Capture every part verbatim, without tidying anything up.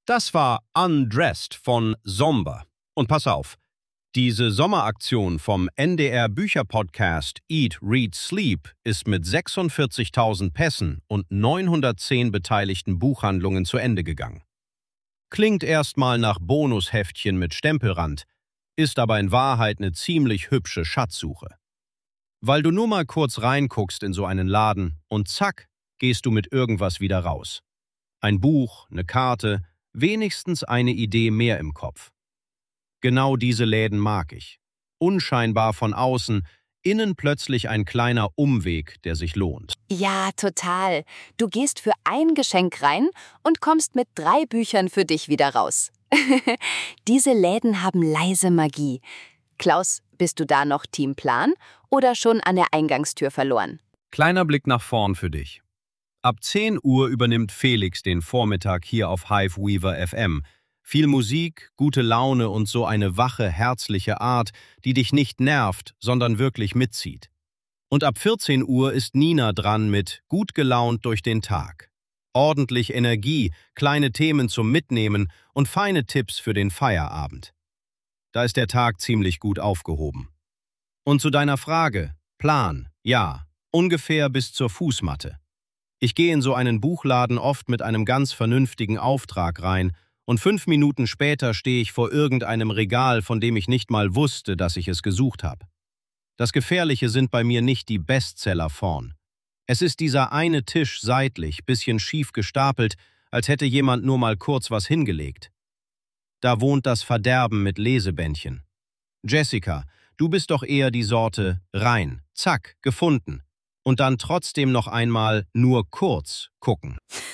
Das war Undressed von Zomba. Und pass auf, diese Sommeraktion vom N D R Bücherpodcast Eat, Read, Sleep ist mit sechsundvierzigtausend Pässen und neunhundertzehn beteiligten Buchhandlungen zu Ende gegangen. Klingt erstmal nach Bonusheftchen mit Stempelrand, ist aber in Wahrheit eine ziemlich hübsche Schatzsuche. Weil du nur mal kurz reinguckst in so einen Laden und zack, gehst du mit irgendwas wieder raus. Ein Buch, eine Karte, wenigstens eine Idee mehr im Kopf. Genau diese Läden mag ich. Unscheinbar von außen, innen plötzlich ein kleiner Umweg, der sich lohnt. Ja, total. Du gehst für ein Geschenk rein und kommst mit drei Büchern für dich wieder raus. Diese Läden haben leise Magie. Klaus, bist du da noch Team Plan oder schon an der Eingangstür verloren? Kleiner Blick nach vorn für dich. Ab zehn Uhr übernimmt Felix den Vormittag hier auf Hive Weaver F M. Viel Musik, gute Laune und so eine wache, herzliche Art, die dich nicht nervt, sondern wirklich mitzieht. Und ab vierzehn Uhr ist Nina dran mit Gut gelaunt durch den Tag. Ordentlich Energie, kleine Themen zum Mitnehmen und feine Tipps für den Feierabend. Da ist der Tag ziemlich gut aufgehoben. Und zu deiner Frage, Plan, ja, ungefähr bis zur Fußmatte. Ich gehe in so einen Buchladen oft mit einem ganz vernünftigen Auftrag rein und fünf Minuten später stehe ich vor irgendeinem Regal, von dem ich nicht mal wusste, dass ich es gesucht habe. Das Gefährliche sind bei mir nicht die Bestseller vorn. Es ist dieser eine Tisch seitlich, bisschen schief gestapelt, als hätte jemand nur mal kurz was hingelegt. Da wohnt das Verderben mit Lesebändchen. Jessica, du bist doch eher die Sorte rein, zack, gefunden. Und dann trotzdem noch einmal nur kurz gucken.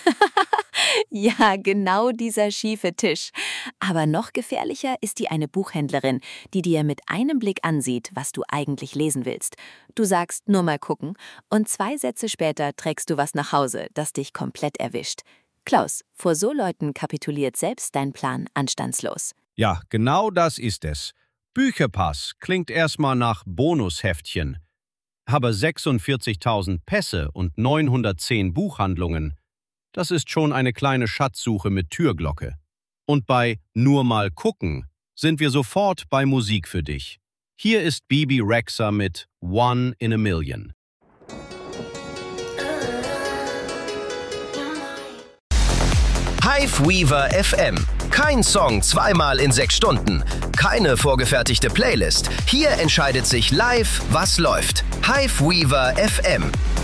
Ja, genau dieser schiefe Tisch. Aber noch gefährlicher ist die eine Buchhändlerin, die dir mit einem Blick ansieht, was du eigentlich lesen willst. Du sagst nur mal gucken und zwei Sätze später trägst du was nach Hause, das dich komplett erwischt. Klaus, vor so Leuten kapituliert selbst dein Plan anstandslos. Ja, genau das ist es. Bücherpass klingt erstmal nach Bonusheftchen. Aber sechsundvierzigtausend Pässe und neunhundertzehn Buchhandlungen, das ist schon eine kleine Schatzsuche mit Türglocke. Und bei Nur mal gucken sind wir sofort bei Musik für dich. Hier ist Bebe Rexha mit One in a Million. Hive Weaver F M. Kein Song zweimal in sechs Stunden. Keine vorgefertigte Playlist. Hier entscheidet sich live, was läuft. Hive Weaver F M.